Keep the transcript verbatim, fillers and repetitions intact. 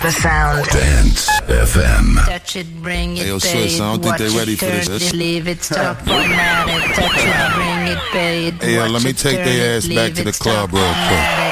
the sound. Dance F M. Touch it, bring it, hey, yo, pay Swiss, I don't think they ready for this. It, leave it, stop, format it. Touch it, bring it, pay it. Hey, yo, let me take their ass back to the club real quick.